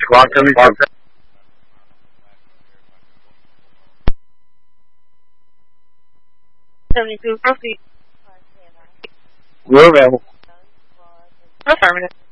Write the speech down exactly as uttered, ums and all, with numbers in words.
Squad coming from seventy-two, proceed. We're available. Affirmative.